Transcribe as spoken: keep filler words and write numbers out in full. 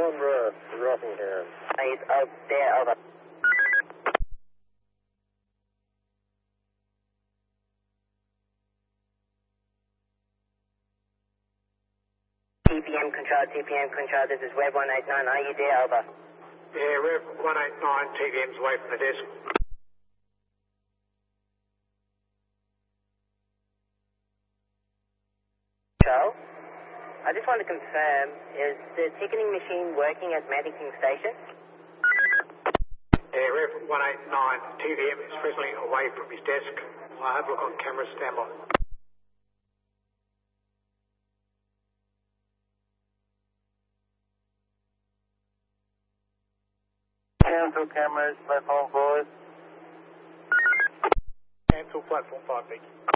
one Russ, Rockingham. He's out there, over. T P M control, T P M control, this is Web one eight nine, are you there, over? Yeah, Web one eight nine, T V M's away from the desk. Control, I just want to confirm, is the ticketing machine working at Maddington Station? Yeah, Web one eight nine, T V M is presently away from his desk. I'll have a look on camera, stand by. Cancel cameras, platform four. Cancel platform five, thank you.